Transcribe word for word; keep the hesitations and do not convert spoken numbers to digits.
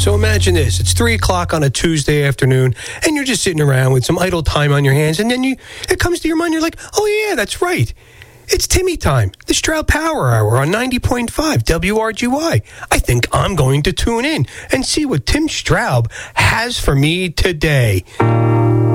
So imagine this. It's three o'clock on a Tuesday afternoon, and you're just sitting around with some idle time on your hands, and then you it comes to your mind, you're like, oh, yeah, that's right. It's Timmy time, the Stroud Power Hour on ninety point five W R G Y. I think I'm going to tune in and see what Tim Straub has for me today.